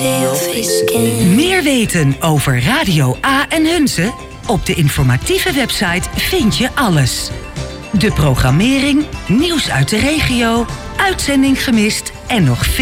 see your face again. Meer weten over Radio A en Hunze? Op de informatieve website vind je alles. De programmering, nieuws uit de regio, uitzending gemist en nog veel